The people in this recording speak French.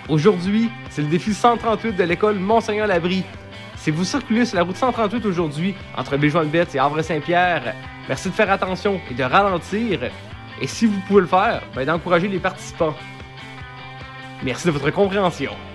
Aujourd'hui, c'est le défi 138 de l'école Monseigneur-Labrie. Si vous circulez sur la route 138 aujourd'hui, entre Béjoin-le-Bête et Havre-Saint-Pierre, merci de faire attention et de ralentir. Et si vous pouvez le faire, d'encourager les participants. Merci de votre compréhension.